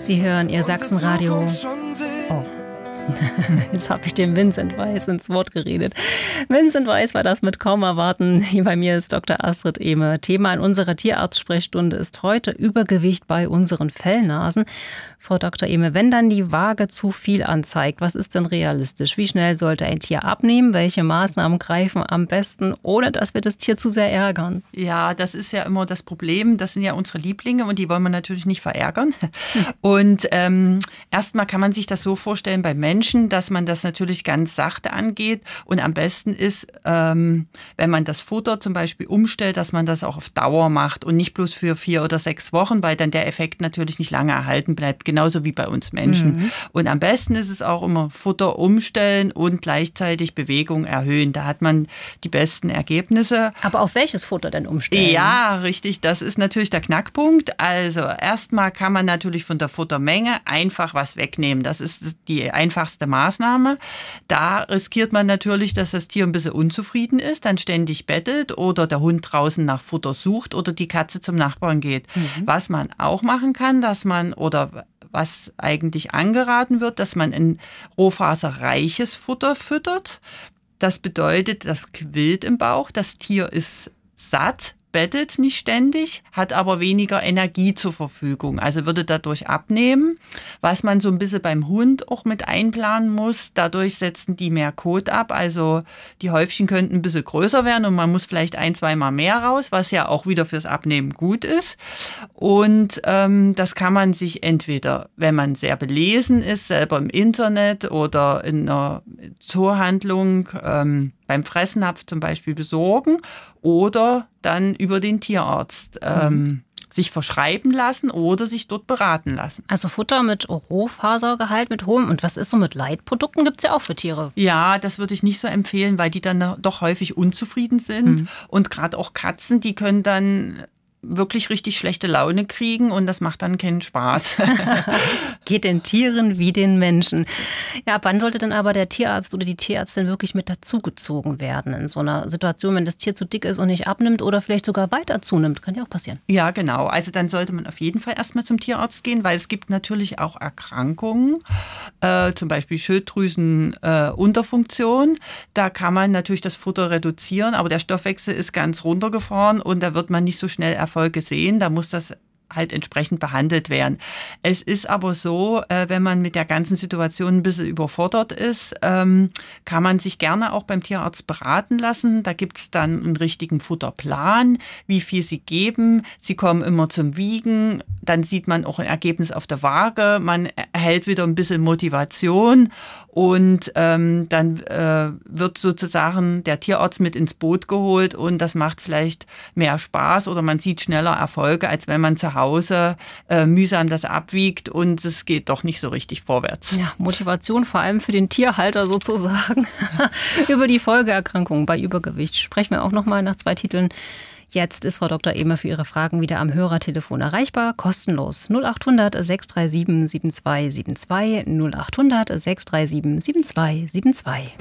Sie hören Ihr Sachsenradio. Oh. Jetzt habe ich dem Vincent Weiss ins Wort geredet. Vincent Weiss war das mit kaum erwarten. Hier bei mir ist Dr. Astrid Ehme. Thema in unserer Tierarzt-Sprechstunde ist heute Übergewicht bei unseren Fellnasen. Frau Dr. Ehme, wenn dann die Waage zu viel anzeigt, was ist denn realistisch? Wie schnell sollte ein Tier abnehmen? Welche Maßnahmen greifen am besten, ohne dass wir das Tier zu sehr ärgern? Ja, das ist ja immer das Problem. Das sind ja unsere Lieblinge und die wollen wir natürlich nicht verärgern. Und erstmal kann man sich das so vorstellen bei Menschen, dass man das natürlich ganz sachte angeht. Und am besten ist, wenn man das Futter zum Beispiel umstellt, dass man das auch auf Dauer macht und nicht bloß für 4 oder 6 Wochen, weil dann der Effekt natürlich nicht lange erhalten bleibt. Genauso wie bei uns Menschen. Mhm. Und am besten ist es auch immer Futter umstellen und gleichzeitig Bewegung erhöhen. Da hat man die besten Ergebnisse. Aber auf welches Futter denn umstellen? Ja, richtig. Das ist natürlich der Knackpunkt. Also erstmal kann man natürlich von der Futtermenge einfach was wegnehmen. Das ist die einfachste Maßnahme. Da riskiert man natürlich, dass das Tier ein bisschen unzufrieden ist, dann ständig bettelt oder der Hund draußen nach Futter sucht oder die Katze zum Nachbarn geht. Mhm. Was man auch machen kann, dass man was eigentlich angeraten wird, dass man ein rohfaserreiches Futter füttert. Das bedeutet, das quillt im Bauch, das Tier ist satt, bettet nicht ständig, hat aber weniger Energie zur Verfügung. Also würde dadurch abnehmen. Was man so ein bisschen beim Hund auch mit einplanen muss, dadurch setzen die mehr Kot ab. Also die Häufchen könnten ein bisschen größer werden und man muss vielleicht 1-2 Mal mehr raus, was ja auch wieder fürs Abnehmen gut ist. Und das kann man sich entweder, wenn man sehr belesen ist, selber im Internet oder in einer Zoohandlung beim Fressnapf zum Beispiel besorgen oder dann über den Tierarzt sich verschreiben lassen oder sich dort beraten lassen. Also Futter mit Rohfasergehalt, mit hohem. Und was ist so mit Leitprodukten? Gibt es ja auch für Tiere. Ja, das würde ich nicht so empfehlen, weil die dann doch häufig unzufrieden sind. Mhm. Und gerade auch Katzen, die können dann wirklich richtig schlechte Laune kriegen und das macht dann keinen Spaß. Geht den Tieren wie den Menschen. Ja, ab wann sollte dann aber der Tierarzt oder die Tierärztin wirklich mit dazugezogen werden in so einer Situation, wenn das Tier zu dick ist und nicht abnimmt oder vielleicht sogar weiter zunimmt? Kann ja auch passieren. Ja, genau. Also dann sollte man auf jeden Fall erstmal zum Tierarzt gehen, weil es gibt natürlich auch Erkrankungen, zum Beispiel Schilddrüsenunterfunktion. Da kann man natürlich das Futter reduzieren, aber der Stoffwechsel ist ganz runtergefahren und da wird man nicht so schnell Erfolge sehen. Da muss das halt entsprechend behandelt werden. Es ist aber so, wenn man mit der ganzen Situation ein bisschen überfordert ist, kann man sich gerne auch beim Tierarzt beraten lassen. Da gibt es dann einen richtigen Futterplan, wie viel sie geben. Sie kommen immer zum Wiegen. Dann sieht man auch ein Ergebnis auf der Waage. Man erhält wieder ein bisschen Motivation und dann wird sozusagen der Tierarzt mit ins Boot geholt und das macht vielleicht mehr Spaß oder man sieht schneller Erfolge, als wenn man zu Hause mühsam das abwiegt und es geht doch nicht so richtig vorwärts. Ja, Motivation vor allem für den Tierhalter sozusagen. Über die Folgeerkrankungen bei Übergewicht sprechen wir auch noch mal nach 2 Titeln. Jetzt ist Frau Dr. Ehme für Ihre Fragen wieder am Hörertelefon erreichbar, kostenlos 0800 637 7272 0800 637 7272.